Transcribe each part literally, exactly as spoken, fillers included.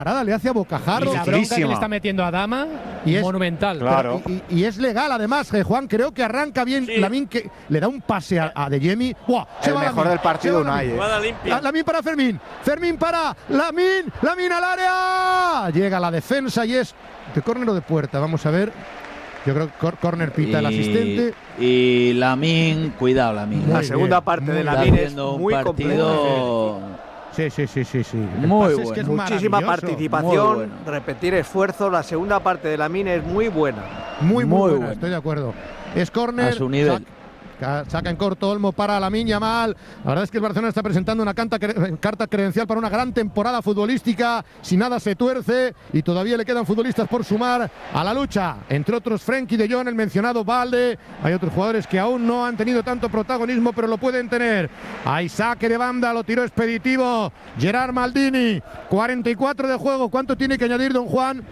parada le hace a bocajarro. Y la bronca que le está metiendo a Dama, y es monumental. Claro. Y, y, y es legal, además, eh, Juan, creo que arranca bien sí. Lamine, que le da un pase a, a De Jemi. ¡Buah! Se el va mejor Lamine, del partido, Unai. Eh. Lamine para Fermín. Fermín para Lamine. Lamine al área. Llega la defensa y es de córner o de puerta. Vamos a ver. Yo creo que córner pita el asistente. Y Lamine, cuidado Lamine. La segunda bien, parte de Lamine es muy partido. Sí, sí, sí, sí, sí. Muy bueno. Es que es muchísima participación, bueno. Repetir esfuerzo. La segunda parte de Lamine es muy buena. Muy, muy, muy buena, buena. Estoy de acuerdo. Es córner. A su nivel. Saca, saca en corto Olmo para Lamine Yamal. La verdad es que el Barcelona está presentando una canta, carta credencial para una gran temporada futbolística. Si nada se tuerce y todavía le quedan futbolistas por sumar a la lucha. Entre otros Frenkie de Jong, el mencionado Balde. Hay otros jugadores que aún no han tenido tanto protagonismo, pero lo pueden tener. Hay saque de banda, lo tiró expeditivo Gerard Maldini. cuarenta y cuatro de juego. ¿Cuánto tiene que añadir, don Juan?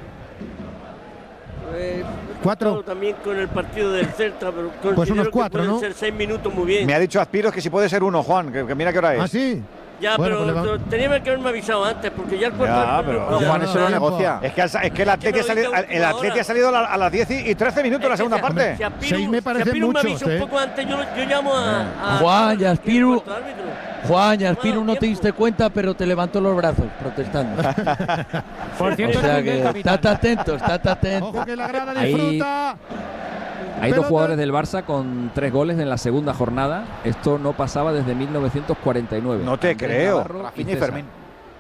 Eh, cuatro. También con el partido del Celta, pero pues unos cuatro, que pueden ¿no? ser seis minutos muy bien. Me ha dicho Aspiros que si puede ser uno, Juan, que, que mira qué hora es. ¿Ah, sí? Ya, bueno, pero pues va... tenía que haberme avisado antes, porque ya el cuerpo. Ya, pero no, Juan, eso lo negocia. Es que, es que el Atleti ha salido, el Atleti ha salido a las diez y trece minutos es la segunda si, parte. Si Aspiru, seis me parece si mucho. me avisa ¿eh? un poco antes, yo, yo llamo a. a Juan y Aspiru. Juan y Aspiru no te tiempo. diste cuenta, pero te levantó los brazos protestando. Por cierto, o sea que estate atento, estate atento. Ojo que la grada disfruta. Hay dos jugadores del Barça con tres goles en la segunda jornada. Esto no pasaba desde mil novecientos cuarenta y nueve. No te Andrés creo. Navarro Rafinha y César. Fermín.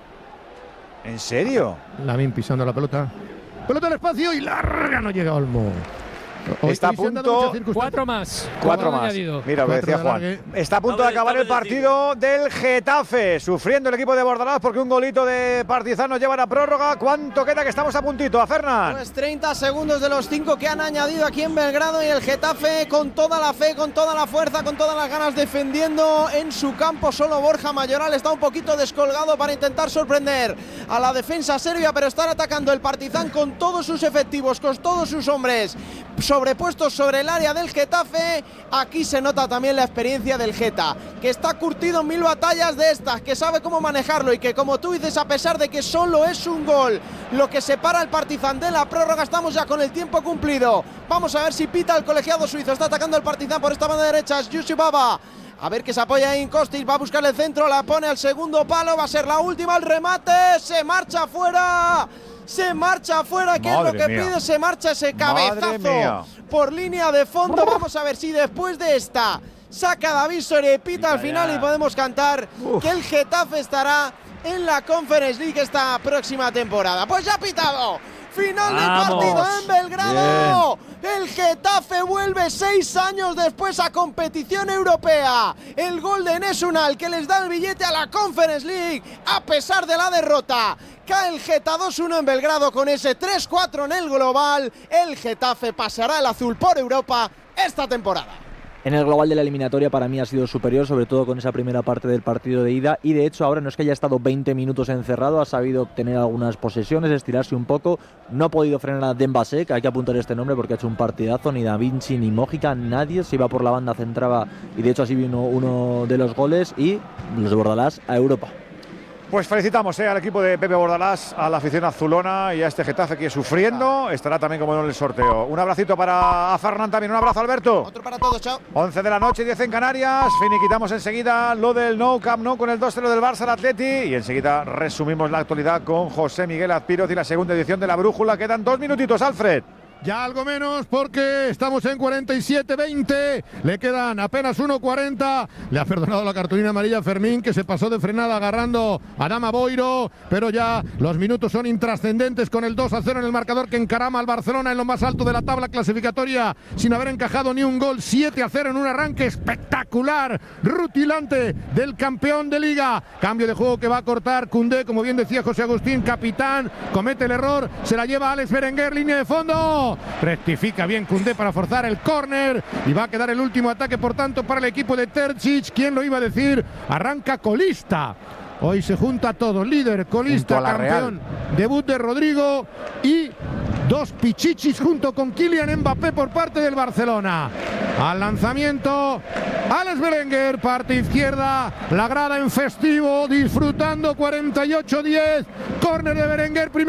¿En serio? Lamine pisando la pelota. Pelota al espacio y larga, no llega Olmo. Hoy Está a punto. Cuatro más. Cuatro más. Añadido. Mira lo que decía Juan. Está a punto de acabar el partido del Getafe. Sufriendo el equipo de Bordalás porque un golito de Partizan nos lleva a la prórroga. ¿Cuánto queda? Que estamos a puntito. A Fernan. Pues treinta segundos de los cinco que han añadido aquí en Belgrado y el Getafe con toda la fe, con toda la fuerza, con todas las ganas defendiendo en su campo. Solo Borja Mayoral está un poquito descolgado para intentar sorprender a la defensa serbia, pero están atacando el Partizan con todos sus efectivos, con todos sus hombres sobrepuestos sobre el área del Getafe. Aquí se nota también la experiencia del Geta, que está curtido en mil batallas de estas, que sabe cómo manejarlo y que, como tú dices, a pesar de que solo es un gol lo que separa el Partizan de la prórroga, estamos ya con el tiempo cumplido. Vamos a ver si pita el colegiado suizo. Está atacando el Partizan por esta banda derecha, es Yusuf Baba. A ver que se apoya en Kostic, va a buscar el centro, la pone al segundo palo, va a ser la última, el remate, se marcha fuera. Se marcha afuera, que es lo que mía. pide, se marcha ese cabezazo por línea de fondo. Vamos a ver si después de esta saca David Soria y pita al final y podemos cantar Uf. que el Getafe estará en la Conference League esta próxima temporada. Pues ya ha pitado. Final del partido en Belgrado. Bien. El Getafe vuelve seis años después a competición europea. El gol de Enes Unal que les da el billete a la Conference League a pesar de la derrota. Cae el Geta dos uno en Belgrado con ese tres cuatro en el global. El Getafe pasará el azul por Europa esta temporada. En el global de la eliminatoria para mí ha sido superior, sobre todo con esa primera parte del partido de ida, y de hecho ahora no es que haya estado veinte minutos encerrado, ha sabido obtener algunas posesiones, estirarse un poco, no ha podido frenar a Dembélé, que hay que apuntar este nombre porque ha hecho un partidazo, ni Da Vinci ni Mójica, nadie se iba por la banda, centraba, y de hecho así vino uno de los goles, y los de Bordalás a Europa. Pues felicitamos eh, al equipo de Pepe Bordalás, a la afición azulona y a este Getafe que sufriendo. Estará también como en el sorteo. Un abracito para Fernán también. Un abrazo, Alberto. Otro para todos, chao. once de la noche, diez en Canarias. Finiquitamos enseguida lo del Nou Camp Nou con el dos cero del Barça al Atleti. Y enseguida resumimos la actualidad con José Miguel Azpiroz y la segunda edición de La Brújula. Quedan dos minutitos, Alfred. Ya algo menos porque estamos en cuarenta y siete veinte. Le quedan apenas uno cuarenta. Le ha perdonado la cartulina amarilla a Fermín, que se pasó de frenada agarrando a Adama Boiro. Pero ya los minutos son intrascendentes con el dos a cero en el marcador que encarama al Barcelona en lo más alto de la tabla clasificatoria sin haber encajado ni un gol. siete a cero en un arranque espectacular, rutilante del campeón de Liga. Cambio de juego que va a cortar Koundé, como bien decía José Agustín, capitán. Comete el error, se la lleva Alex Berenguer, línea de fondo. Rectifica bien Koundé para forzar el córner y va a quedar el último ataque, por tanto, para el equipo de Terzic. ¿Quién lo iba a decir? Arranca colista. Hoy se junta todo, líder, colista, campeón. Real. Debut de Rodrigo y dos pichichis junto con Kylian Mbappé por parte del Barcelona. al lanzamiento. Alex Berenguer, parte izquierda, la grada en festivo, disfrutando. Cuarenta y ocho diez, córner de Berenguer.